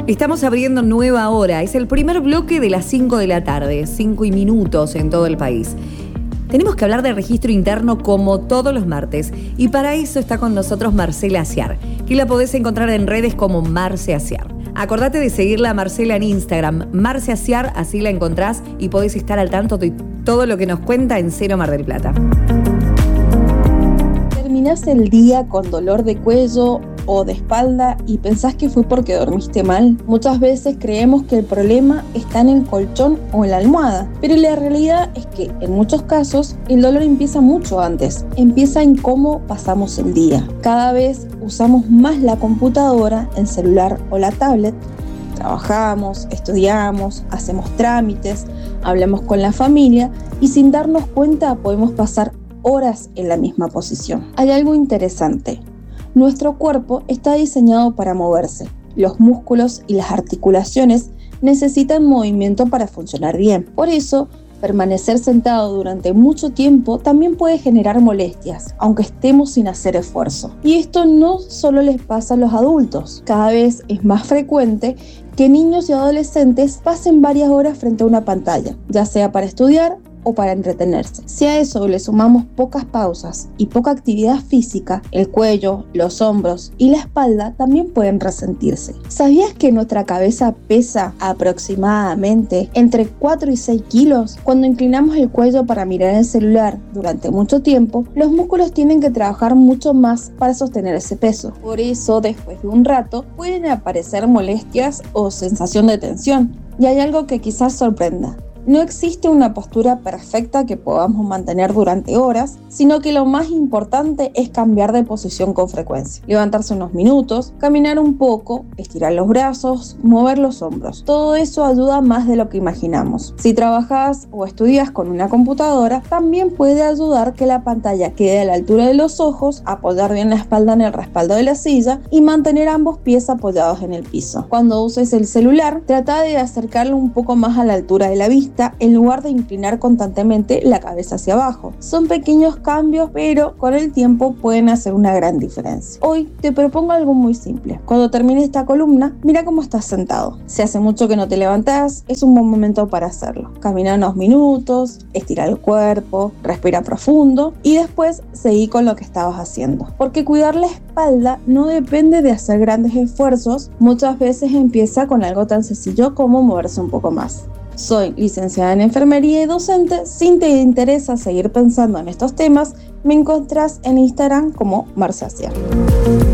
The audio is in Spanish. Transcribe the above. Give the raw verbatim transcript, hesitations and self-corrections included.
Estamos abriendo nueva hora. Es el primer bloque de las cinco de la tarde, cinco y minutos en todo el país. Tenemos que hablar de registro interno como todos los martes. Y para eso está con nosotros Marcela Aciar, que la podés encontrar en redes como Marce Aciar. Acordate de seguirla a Marcela en Instagram, Marce Aciar, así la encontrás y podés estar al tanto de todo lo que nos cuenta en Cero Mar del Plata. ¿Terminás el día con dolor de cuello o de espalda y pensás que fue porque dormiste mal? Muchas veces creemos que el problema está en el colchón o en la almohada, pero la realidad es que en muchos casos el dolor empieza mucho antes, empieza en cómo pasamos el día. Cada vez usamos más la computadora, el celular o la tablet. Trabajamos, estudiamos, hacemos trámites, hablamos con la familia y sin darnos cuenta podemos pasar horas en la misma posición. Hay algo interesante. Nuestro cuerpo está diseñado para moverse. Los músculos y las articulaciones necesitan movimiento para funcionar bien. Por eso, permanecer sentado durante mucho tiempo también puede generar molestias, aunque estemos sin hacer esfuerzo. Y esto no solo les pasa a los adultos. Cada vez es más frecuente que niños y adolescentes pasen varias horas frente a una pantalla, ya sea para estudiar o para entretenerse. Si a eso le sumamos pocas pausas y poca actividad física, el cuello, los hombros y la espalda también pueden resentirse. ¿Sabías que nuestra cabeza pesa aproximadamente entre cuatro y seis kilos? Cuando inclinamos el cuello para mirar el celular durante mucho tiempo, los músculos tienen que trabajar mucho más para sostener ese peso. Por eso, después de un rato, pueden aparecer molestias o sensación de tensión. Y hay algo que quizás sorprenda. No existe una postura perfecta que podamos mantener durante horas, sino que lo más importante es cambiar de posición con frecuencia. Levantarse unos minutos, caminar un poco, estirar los brazos, mover los hombros. Todo eso ayuda más de lo que imaginamos. Si trabajas o estudias con una computadora, también puede ayudar que la pantalla quede a la altura de los ojos, apoyar bien la espalda en el respaldo de la silla y mantener ambos pies apoyados en el piso. Cuando uses el celular, trata de acercarlo un poco más a la altura de la vista, en lugar de inclinar constantemente la cabeza hacia abajo. Son pequeños cambios, pero con el tiempo pueden hacer una gran diferencia. Hoy te propongo algo muy simple. Cuando termine esta columna, mira cómo estás sentado. Si hace mucho que no te levantás, es un buen momento para hacerlo. Camina unos minutos, estira el cuerpo, respira profundo y después seguí con lo que estabas haciendo. Porque cuidar la espalda no depende de hacer grandes esfuerzos, muchas veces empieza con algo tan sencillo como moverse un poco más. Soy licenciada en enfermería y docente. Si te interesa seguir pensando en estos temas, me encontrás en Instagram como Marce Aciar.